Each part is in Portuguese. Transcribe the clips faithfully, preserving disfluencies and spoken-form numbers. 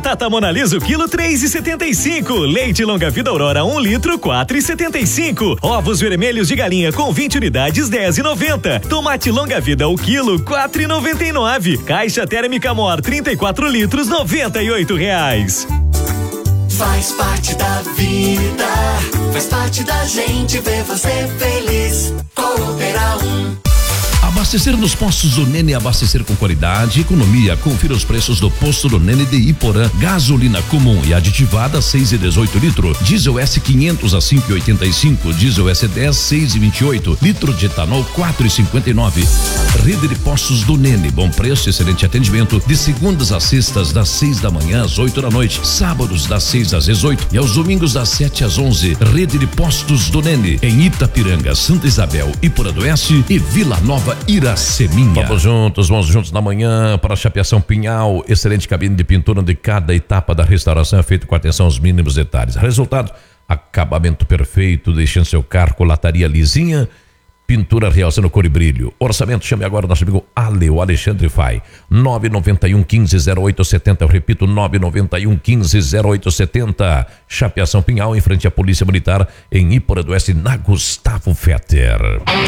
Batata Monalisa o quilo três e setenta e cinco. Leite Longa Vida Aurora um litro quatro e setenta e cinco. Ovos vermelhos de galinha com vinte unidades dez e noventa. Tomate Longa Vida o quilo quatro e noventa e nove. Caixa térmica Mor trinta e quatro litros noventa e oito reais. Faz parte da vida, faz parte da gente ver você feliz. Coopera um. Abastecer nos postos do Nene, abastecer com qualidade e economia. Confira os preços do posto do Nene de Iporã. Gasolina comum e aditivada seis e dezoito litro. Diesel S quinhentos a cinco e oitenta e cinco. Diesel S dez seis e vinte e oito. Litro de etanol quatro e cinquenta e nove. Rede de postos do Nene. Bom preço, excelente atendimento. De segundas a sextas das seis da manhã às oito da noite. Sábados das seis às dezoito e aos domingos das sete às onze. Rede de postos do Nene em Itapiranga, Santa Isabel, Iporã do Oeste e Vila Nova, Iraceminha. Vamos juntos, vamos juntos na manhã para a Chapeação Pinhal. Excelente cabine de pintura onde cada etapa da restauração é feita com atenção aos mínimos detalhes. Resultado, acabamento perfeito, deixando seu carro com lataria lisinha, pintura realçando cor e brilho. Orçamento, chame agora o nosso amigo Ale, o Alexandre Fai. nove nove um, quinze, zero oito setenta. Eu repito, nove nove um, quinze, zero oito setenta. Chapeação Pinhal, em frente à Polícia Militar, em Iporã do Oeste, na Gustavo Fetter.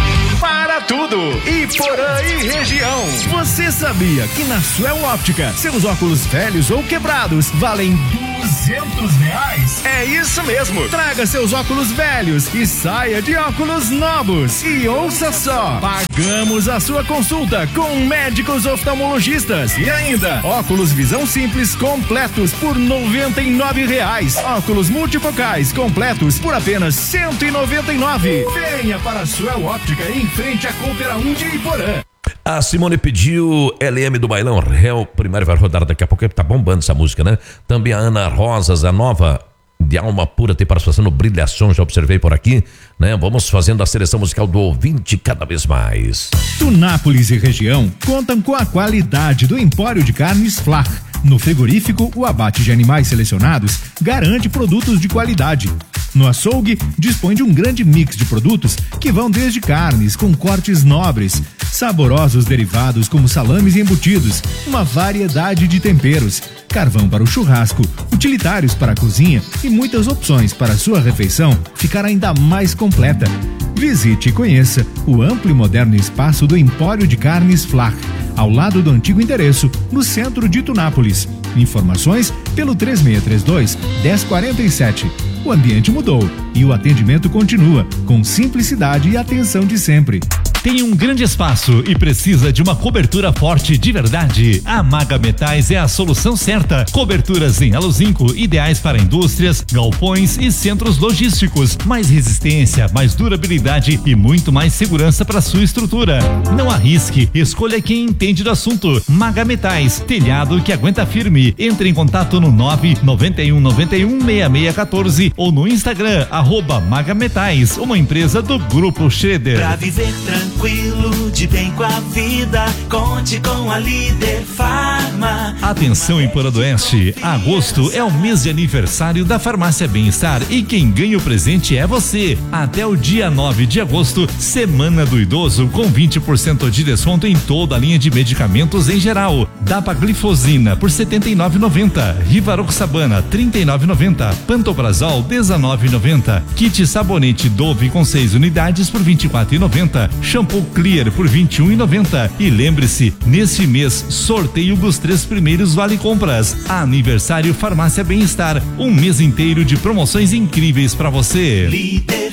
Para tudo, Iporã e região. Você sabia que na Suel Óptica, seus óculos velhos ou quebrados valem duzentos reais? É isso mesmo. Traga seus óculos velhos e saia de óculos novos. E ouça só, pagamos a sua consulta com médicos oftalmologistas e ainda óculos visão simples completos por noventa e nove reais. Óculos multifocais completos por apenas cento e noventa e nove. Venha para a Suel Óptica em frente à Coopera um de Iporã. A Simone pediu L M do Bailão Réu, primeiro vai rodar daqui a pouco, tá bombando essa música, né? Também a Ana Rosas, a nova de alma pura, tem participação no Brilhação, já observei por aqui, né? Vamos fazendo a seleção musical do ouvinte cada vez mais. Tunápolis e região contam com a qualidade do Empório de Carnes Flach. No frigorífico, o abate de animais selecionados garante produtos de qualidade. No açougue, dispõe de um grande mix de produtos que vão desde carnes com cortes nobres, saborosos derivados como salames e embutidos, uma variedade de temperos, carvão para o churrasco, utilitários para a cozinha e muitas opções para a sua refeição ficar ainda mais completa. Visite e conheça o amplo e moderno espaço do Empório de Carnes Flach, ao lado do antigo endereço, no centro de Tunápolis. Informações pelo três seis três dois, um zero quatro sete. O ambiente mudou e o atendimento continua com simplicidade e atenção de sempre. Tem um grande espaço e precisa de uma cobertura forte de verdade? A Maga Metais é a solução certa. Coberturas em aluzinco, ideais para indústrias, galpões e centros logísticos. Mais resistência, mais durabilidade e muito mais segurança para sua estrutura. Não arrisque, escolha quem entende do assunto. Maga Metais, telhado que aguenta firme. Entre em contato no nove nove um nove um seis seis um quatro ou no Instagram, arroba Maga Metais, uma empresa do Grupo Schroeder. Pra viver tranquilo, de bem com a vida, conte com a Líder Farma. Atenção, Iporã do Oeste, agosto é o mês de aniversário da Farmácia Bem-Estar e quem ganha o presente é você. Até o dia nove de agosto, Semana do Idoso, com vinte por cento de desconto em toda a linha de medicamentos em geral. Dapaglifosina por setenta e nove reais e noventa centavos, Rivaroxabana trinta e nove reais e noventa centavos, Pantoprazol dezenove reais e noventa centavos, kit sabonete Dove com seis unidades por vinte e quatro reais e noventa centavos, shampoo Clear por vinte e um reais e noventa centavos. E lembre-se, nesse mês, sorteio dos três primeiros vale compras. Aniversário Farmácia Bem-Estar, um mês inteiro de promoções incríveis pra você. Líder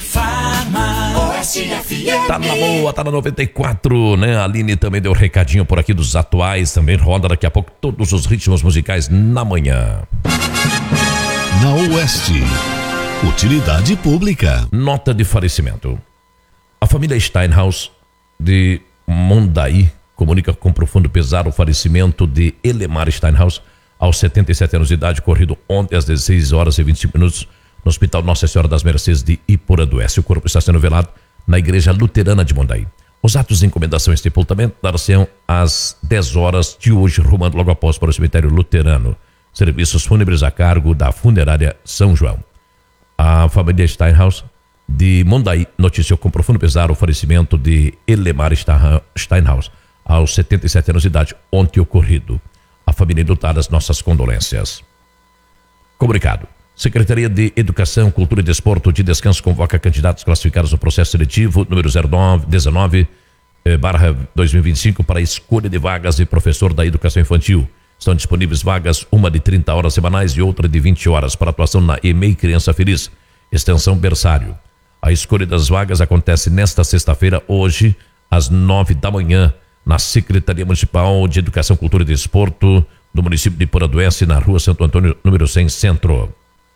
Farma, Oeste F M. Tá na boa, tá na noventa e quatro, né? A Aline também deu um recadinho por aqui dos atuais, também roda daqui a pouco todos os ritmos musicais na manhã. Na Oeste, utilidade pública. Nota de falecimento. A família Steinhaus de Mondaí comunica com profundo pesar o falecimento de Elemar Steinhaus aos setenta e sete anos de idade, ocorrido ontem às dezesseis horas e vinte e cinco minutos no Hospital Nossa Senhora das Mercês de Iporã do Oeste. O corpo está sendo velado na Igreja Luterana de Mondaí. Os atos de encomendação e sepultamento dar-se-ão às dez horas de hoje, rumando logo após para o cemitério luterano. Serviços fúnebres a cargo da Funerária São João. A família Steinhaus de Mondaí noticiou com profundo pesar o falecimento de Elemar Steinhaus aos setenta e sete anos de idade, ontem ocorrido. A família enlutada, as nossas condolências. Comunicado. Secretaria de Educação, Cultura e Desporto de Descanso convoca candidatos classificados no processo seletivo número zero nove dezenove barra dois mil e vinte e cinco para escolha de vagas de professor da educação infantil. Estão disponíveis vagas, uma de trinta horas semanais e outra de vinte horas para atuação na E M E I Criança Feliz, extensão berçário. A escolha das vagas acontece nesta sexta-feira, hoje, às nove da manhã, na Secretaria Municipal de Educação, Cultura e Desporto do município de Poranduense, na rua Santo Antônio, número cem, Centro.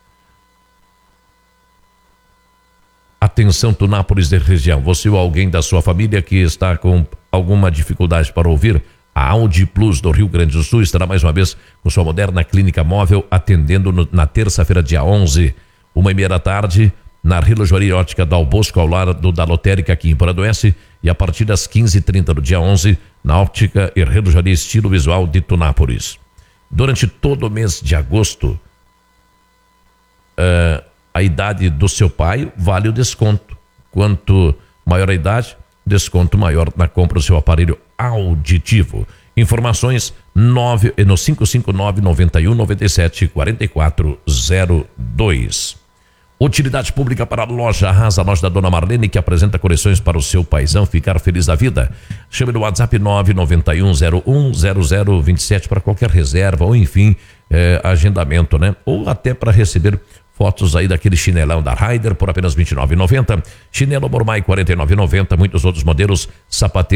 Atenção, Tunápolis de região. Você ou alguém da sua família que está com alguma dificuldade para ouvir, a Audi Plus do Rio Grande do Sul estará mais uma vez com sua moderna clínica móvel atendendo no, na terça-feira, dia onze, uma e meia da tarde, na relojoaria ótica Dal Bosco, ao lado da lotérica aqui em Poranduense, e a partir das quinze e trinta do dia onze, na óptica e relojoaria Estilo Visual de Tunápolis. Durante todo o mês de agosto, uh, a idade do seu pai vale o desconto. Quanto maior a idade, desconto maior na compra do seu aparelho auditivo. Informações nove, no cinco cinco nove, nove um, nove sete, quatro quatro zero dois. Utilidade pública para a loja Arrasa, a loja da Dona Marlene, que apresenta coleções para o seu paizão ficar feliz da vida. Chame no WhatsApp nove nove um zero um zero zero dois sete para qualquer reserva ou enfim, eh, agendamento, né? Ou até para receber fotos aí daquele chinelão da Raider por apenas vinte e nove reais e noventa centavos. Chinelo Mormai quarenta e nove reais e noventa centavos. Muitos outros modelos, sapateiro